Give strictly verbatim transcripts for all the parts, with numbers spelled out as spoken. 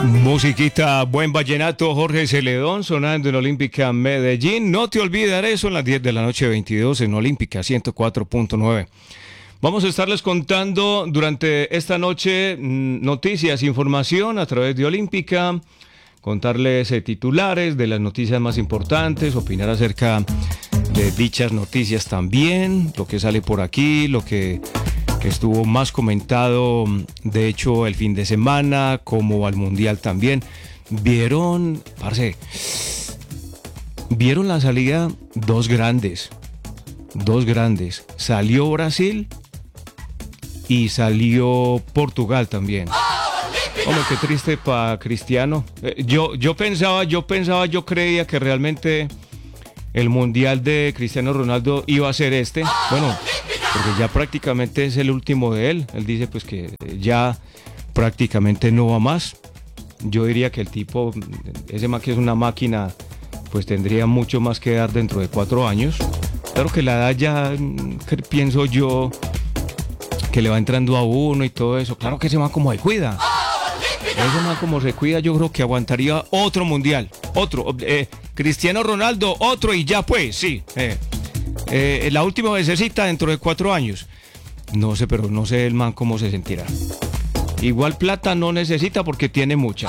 Musiquita, buen vallenato, Jorge Celedón sonando en Olímpica Medellín. No te olvidaré, son las diez de la noche veintidós en Olímpica ciento cuatro punto nueve. Vamos a estarles contando durante esta noche noticias, información a través de Olímpica, contarles eh, titulares de las noticias más importantes, opinar acerca de dichas noticias también, lo que sale por aquí, lo que... que estuvo más comentado, de hecho, el fin de semana, como al Mundial también. Vieron, parce, vieron la salida dos grandes, dos grandes. Salió Brasil y salió Portugal también. Hombre, qué triste para Cristiano. Eh, yo, yo pensaba, yo pensaba, yo creía que realmente el Mundial de Cristiano Ronaldo iba a ser este. Bueno, porque ya prácticamente es el último de él. Él dice pues que ya prácticamente no va más. Yo diría que el tipo, ese man que es una máquina, pues tendría mucho más que dar dentro de cuatro años. Claro que la edad ya, pienso yo, que le va entrando a uno y todo eso. Claro que ese man como se cuida. Ese man como se cuida, yo creo que aguantaría otro mundial. Otro. Eh, Cristiano Ronaldo, otro y ya pues, sí. Eh. Eh, la última vecesita dentro de cuatro años. No sé, pero no sé el man cómo se sentirá. Igual plata no necesita porque tiene mucha.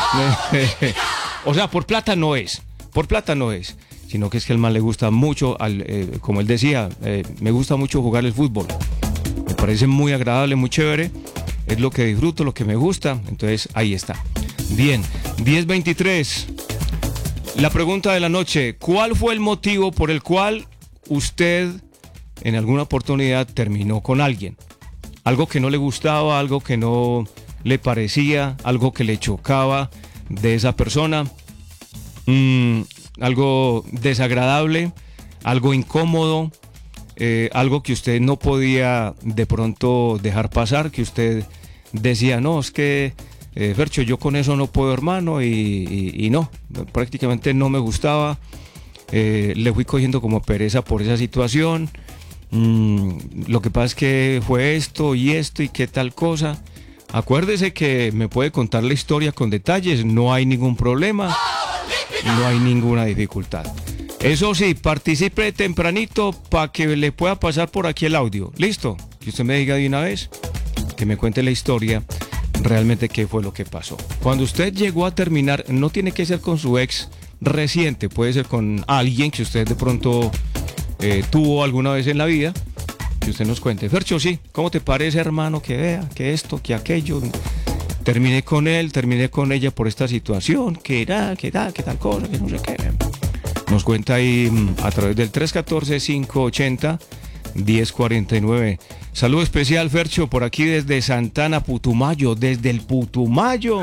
O sea, por plata no es. Por plata no es. Sino que es que el man le gusta mucho, al, eh, como él decía, eh, me gusta mucho jugar el fútbol. Me parece muy agradable, muy chévere. Es lo que disfruto, lo que me gusta. Entonces, ahí está. Bien, diez veintitrés. La pregunta de la noche. ¿Cuál fue el motivo por el cual usted en alguna oportunidad terminó con alguien? Algo que no le gustaba, algo que no le parecía, algo que le chocaba de esa persona, mm, algo desagradable, algo incómodo, eh, algo que usted no podía de pronto dejar pasar, que usted decía, no, es que eh, Fercho, yo con eso no puedo, hermano, y, y, y no, prácticamente no me gustaba. Eh, le fui cogiendo como pereza por esa situación. Mm, lo que pasa es que fue esto y esto y qué tal cosa. Acuérdese que me puede contar la historia con detalles, no hay ningún problema, no hay ninguna dificultad. Eso sí, participe tempranito para que le pueda pasar por aquí el audio. ¿Listo? Que usted me diga de una vez, que me cuente la historia, realmente qué fue lo que pasó. Cuando usted llegó a terminar, no tiene que ser con su ex reciente, puede ser con alguien que usted de pronto eh, tuvo alguna vez en la vida, que usted nos cuente. Fercho, sí, ¿cómo te parece, hermano? Que vea, que esto, que aquello. Terminé con él, terminé con ella por esta situación, que era, que da, que tal cosa, que no sé qué. Nos cuenta ahí a través del tres uno cuatro, cinco ocho cero, uno cero cuatro nueve. Saludo especial, Fercho, por aquí desde Santana, Putumayo, desde el Putumayo.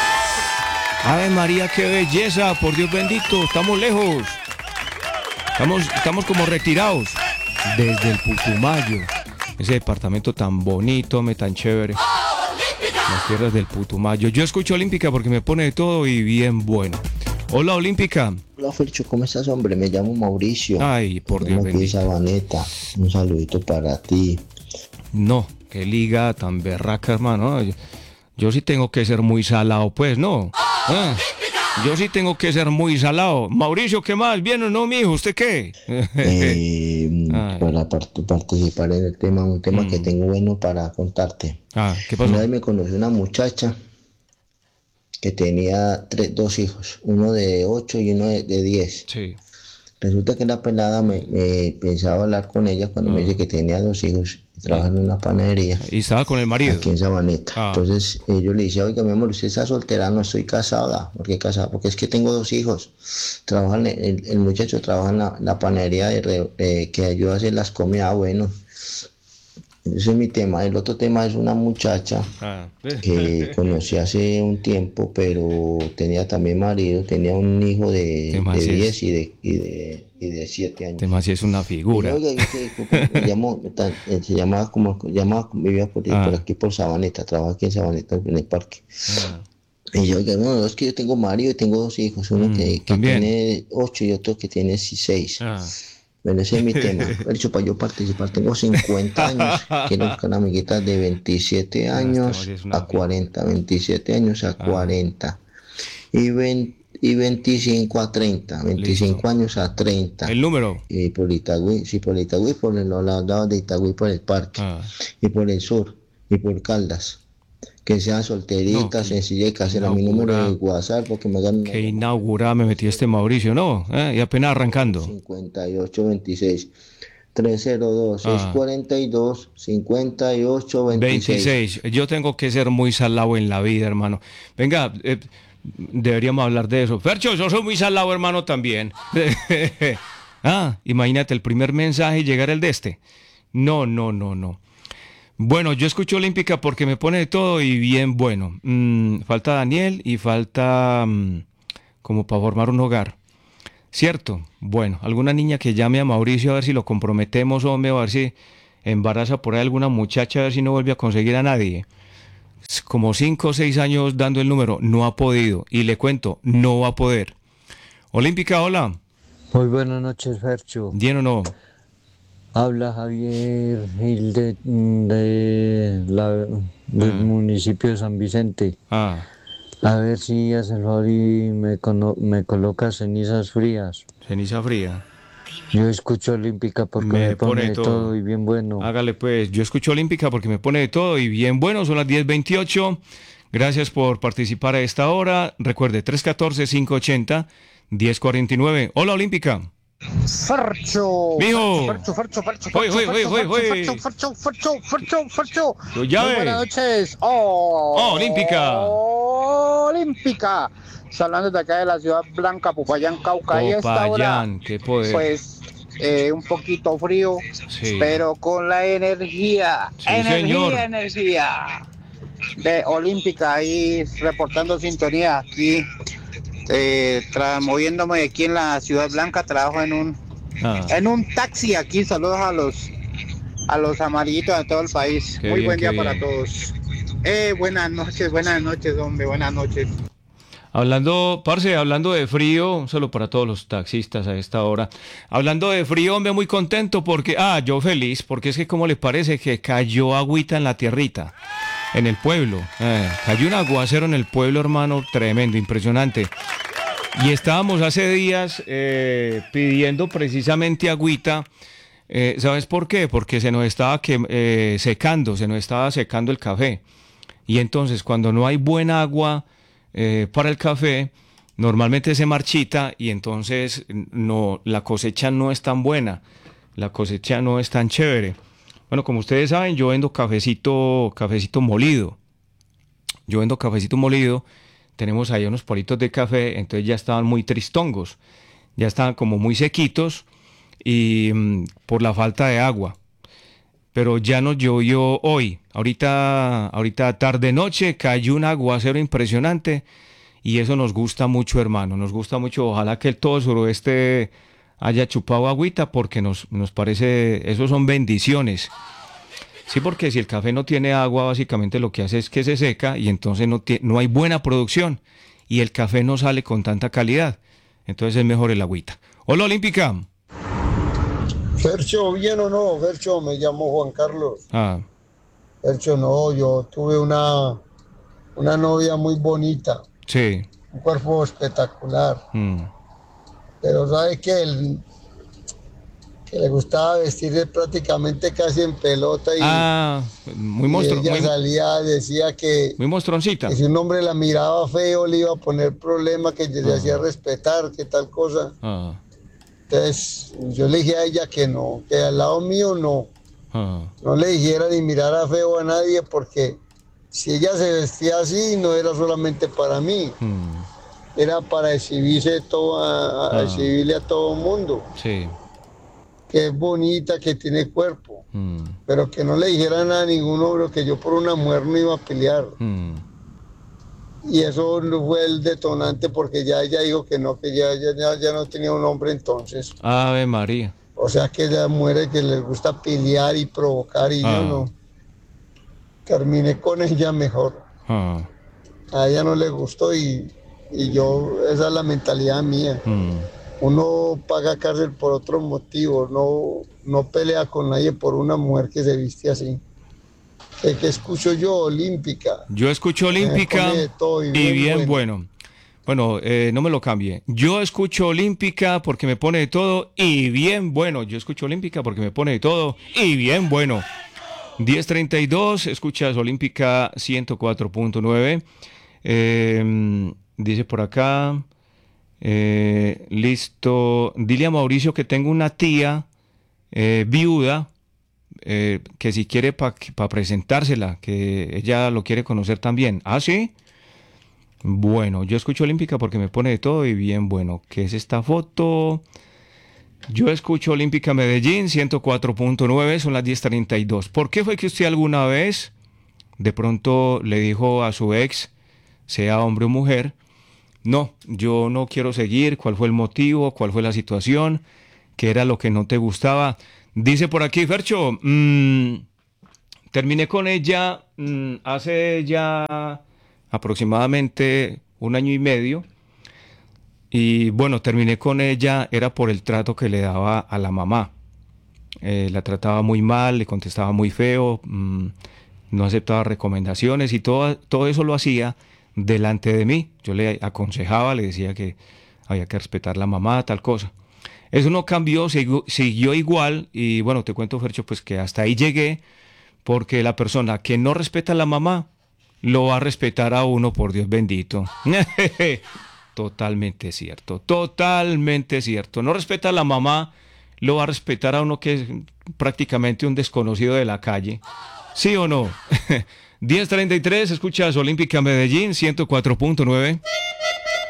Ave María, qué belleza, por Dios bendito, estamos lejos, estamos, estamos como retirados, desde el Putumayo, ese departamento tan bonito, me tan chévere, las tierras del Putumayo. Yo escucho Olímpica porque me pone de todo y bien bueno. Hola, Olímpica. Hola, Fercho, ¿cómo estás, hombre? Me llamo Mauricio. Ay, por Dios bendito. Sabaneta, un saludito para ti. No, qué liga tan berraca, hermano. Yo, yo sí tengo que ser muy salado, pues, ¿no? Ah, yo sí tengo que ser muy salado. Mauricio, ¿qué más? ¿Bien o no, mijo? ¿Usted qué? eh, para part- participar en el tema, un tema mm. que tengo bueno para contarte. Ah, ¿qué pasó? Una vez me conocí una muchacha que tenía tres, dos hijos, uno de ocho y uno de, de diez. Sí. Resulta que la pelada me, me pensaba hablar con ella cuando ah. me dice que tenía dos hijos y trabaja en una panadería. ¿Y estaba con el marido? Aquí en Sabaneta. Ah. Entonces eh, yo le decía, oiga, mi amor, usted está soltera, no estoy casada. ¿Por qué casada? Porque es que tengo dos hijos. Trabajan, el, el muchacho trabaja en la, la panadería de, eh, que ayuda a hacer las comidas. Bueno, ese es mi tema. El otro tema es una muchacha ah. que conocí hace un tiempo, pero tenía también marido, tenía un hijo de, de diez y de, y de, y de siete años. Tema si es una figura. Y, oiga, que, me llamó, se llamaba como, llamaba, vivía por, ah. por aquí por Sabaneta, trabaja aquí en Sabaneta, en el parque. Ah. Y yo, oiga, no, es que yo tengo marido y tengo dos hijos, uno mm, que, que tiene ocho y otro que tiene seis. Ah. Bueno, ese es mi tema. De hecho, para yo participar, tengo cincuenta años. Quiero buscar amiguitas de veintisiete años a cuarenta. veintisiete años a cuarenta. y, veinte, y veinticinco a treinta, veinticinco Listo. años a treinta. El número. Y por Itagüí, sí, por Itagüí, por los lados de Itagüí, por el parque, Ah, y por el sur, y por Caldas. Que sean no, solteritas, que, sencilla y que casera. Mi número de inaugura, WhatsApp, porque me hagan una que llamada. inaugura me metió este Mauricio, ¿no? Eh, y apenas arrancando. cincuenta y ocho veintiséis, tres cero dos, Ah, seiscientos cuarenta y dos, cincuenta y ocho veintiséis. veintiséis. Yo tengo que ser muy salado en la vida, hermano. Venga, eh, deberíamos hablar de eso. Fercho, yo soy muy salado, hermano, también. Ah, imagínate el primer mensaje y llegar el de este. No, no, no, no. Bueno, yo escucho Olímpica porque me pone de todo y bien bueno. Mm, falta Daniel y falta mm, como para formar un hogar. ¿Cierto? Bueno, alguna niña que llame a Mauricio a ver si lo comprometemos, hombre, o a ver si embaraza por ahí alguna muchacha, a ver si no vuelve a conseguir a nadie. Es como cinco o seis años dando el número, no ha podido. Y le cuento, no va a poder. Olímpica, hola. Muy buenas noches, Fercho. ¿Bien o no? Habla Javier Gil de, de la, del Ah, municipio de San Vicente. ah, A ver si hace el favor y me, cono- me coloca cenizas frías. ceniza fría. Yo escucho Olímpica porque Me me pone pone de de todo. todo y bien bueno. Hágale pues, yo escucho Olímpica porque me pone de todo y bien bueno, son las diez veintiocho. Gracias por participar a esta hora. Recuerde, tres uno cuatro, cinco ocho cero, uno cero cuatro nueve. Hola Olímpica. Fercho, Mijo. Fercho, Fercho, Fercho, Hoy, Fercho, hoy, hoy, Fercho, hoy, hoy. Fercho, Fercho, Fercho, Fercho, Fercho. Yo Muy llave. buenas noches. Oh, Oh, Olímpica. Olímpica. Hablando de acá de la ciudad blanca, Popayán, Cauca, y a esta hora, Popayán, qué poder. pues, eh, un poquito frío, Sí. pero con la energía, Sí, energía, señor. energía de Olímpica, ahí reportando sintonía aquí, eh, tra- moviéndome aquí en la ciudad blanca, trabajo en un Ah, en un taxi aquí. Saludos a los a los amarillitos de todo el país. Qué Muy bien, buen qué día para bien. todos. Eh, buenas noches, buenas noches, hombre, buenas noches. hablando, parce, hablando de frío, solo para todos los taxistas a esta hora. Hablando de frío, hombre, muy contento porque, ah, yo feliz, porque es que como le parece que cayó agüita en la tierrita, en el pueblo. Eh, cayó un aguacero en el pueblo, hermano, tremendo, impresionante. Y estábamos hace días eh, pidiendo precisamente agüita. Eh, ¿Sabes por qué? Porque se nos estaba que, eh, secando, se nos estaba secando el café. Y entonces cuando no hay buena agua eh, para el café, normalmente se marchita y entonces no, la cosecha no es tan buena, la cosecha no es tan chévere. Bueno, como ustedes saben, yo vendo cafecito, cafecito molido. Yo vendo cafecito molido. Tenemos ahí unos politos de café, entonces ya estaban muy tristongos, ya estaban como muy sequitos y mm, por la falta de agua. Pero ya nos llovió hoy. Ahorita, ahorita tarde noche cayó un aguacero impresionante y eso nos gusta mucho, hermano. Nos gusta mucho. Ojalá que el todo el suroeste haya chupado agüita porque nos, nos parece, eso son bendiciones. Sí, porque si el café no tiene agua, básicamente lo que hace es que se seca y entonces no, tie- no hay buena producción y el café no sale con tanta calidad. Entonces es mejor el agüita. Hola, Olímpica. Fercho, ¿bien o no? Fercho, me llamo Juan Carlos. Ah, Fercho, no, yo tuve una, una novia muy bonita, sí. un cuerpo espectacular, Mm. pero ¿sabe qué? El- que le gustaba vestir prácticamente casi en pelota y, Ah, muy y monstruo, ella muy, salía, decía que, muy monstruoncita. que si un hombre la miraba feo le iba a poner problema, que se Ah. hacía respetar, que tal cosa. Ah, Entonces yo le dije a ella que no, que al lado mío no. ah, No le dijera ni mirara feo a nadie porque si ella se vestía así no era solamente para mí, mm, era para exhibirse todo a, a Ah. exhibirle a todo el mundo, sí. que es bonita, que tiene cuerpo, Mm, pero que no le dijera nada a ningún hombre que yo por una mujer no iba a pelear. mm, Y eso no fue el detonante porque ya ella dijo que no, que ya, ya, ya, ya no tenía un hombre entonces. Ave María. O sea que las mujeres que les gusta pelear y provocar y Ah. yo no. Terminé con ella mejor. Ah, A ella no le gustó y, y yo, esa es la mentalidad mía. mm. Uno paga cárcel por otros motivos, no, no pelea con nadie por una mujer que se viste así. El que escucho yo, olímpica. Yo escucho Olímpica pone de todo y y bien bien bueno. bueno. Bueno, eh, no me lo cambie. Yo escucho Olímpica porque me pone de todo y bien bueno. Yo escucho Olímpica porque me pone de todo y bien bueno. diez treinta y dos, escuchas Olímpica ciento cuatro punto nueve. Eh, dice por acá, eh, listo. Dile a Mauricio que tengo una tía eh, viuda eh, que si quiere para pa presentársela, que ella lo quiere conocer también. ¿Ah, sí? Bueno, yo escucho Olímpica porque me pone de todo y bien bueno. ¿Qué es esta foto? Yo escucho Olímpica Medellín ciento cuatro punto nueve, son las diez treinta y dos. ¿Por qué fue que usted alguna vez de pronto le dijo a su ex, sea hombre o mujer, no, yo no quiero seguir? ¿Cuál fue el motivo? ¿Cuál fue la situación? ¿Qué era lo que no te gustaba? Dice por aquí, Fercho, mmm, terminé con ella mmm, hace ya aproximadamente un año y medio. Y bueno, terminé con ella, era por el trato que le daba a la mamá. Eh, la trataba muy mal, le contestaba muy feo, mmm, no aceptaba recomendaciones y todo, todo eso lo hacía delante de mí. Yo le aconsejaba, le decía que había que respetar a la mamá, tal cosa. Eso no cambió, siguió, siguió igual y bueno, te cuento, Fercho, pues que hasta ahí llegué, porque la persona que no respeta a la mamá lo va a respetar a uno, por Dios bendito. Totalmente cierto, totalmente cierto. No respeta a la mamá, lo va a respetar a uno que es prácticamente un desconocido de la calle. ¿Sí o no? diez treinta y tres, escuchas Olímpica Medellín ciento cuatro punto nueve.